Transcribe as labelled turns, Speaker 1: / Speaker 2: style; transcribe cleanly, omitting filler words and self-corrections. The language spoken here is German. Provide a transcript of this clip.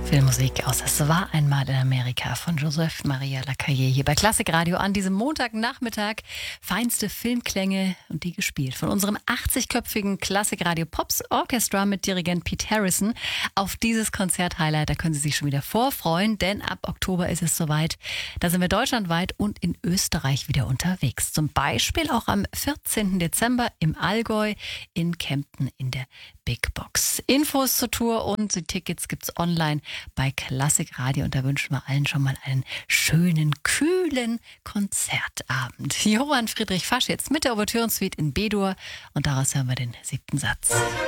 Speaker 1: Filmmusik aus Es war einmal in Amerika von Joseph Maria Lacaille hier bei Klassik Radio an diesem Montagnachmittag. Feinste Filmklänge und die gespielt von unserem 80-köpfigen Klassik Radio Pops Orchestra mit Dirigent Pete Harrison. Auf dieses Konzert-Highlight, da können Sie sich schon wieder vorfreuen, denn ab Oktober ist es soweit. Da sind wir deutschlandweit und in Österreich wieder unterwegs. Zum Beispiel auch am 14. Dezember im Allgäu in Kempten in der Big Box. Infos zur Tour und die Tickets gibt's online bei Klassik Radio und da wünschen wir allen schon mal einen schönen, kühlen Konzertabend. Johann Friedrich Fasch jetzt mit der Ouvertürensuite in B-Dur und daraus hören wir den 7. Satz.